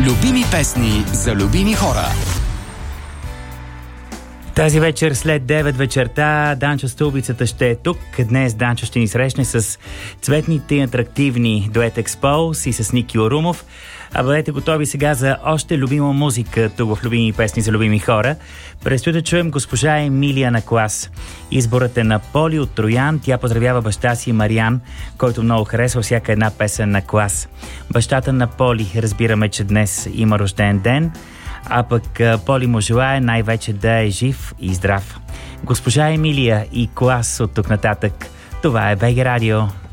Любими песни за любими хора. Тази вечер след 9 вечерта Данчо Стълбицата ще е тук. Днес Данчо ще ни срещне с цветните и атрактивни дует Експоус и с Ники Орумов. А бъдете готови сега за още любима музика тук в Любими песни за любими хора. Предстои да чуем госпожа Емилия Наклас. Изборът е на Поли от Троян. Тя поздравява баща си Мариан, който много харесва всяка една песен на Клас. Бащата на Поли, разбираме, че днес има рожден ден, а пък Поли му желае най-вече да е жив и здрав. Госпожа Емилия и Клас от тук нататък. Това е БГ Радио.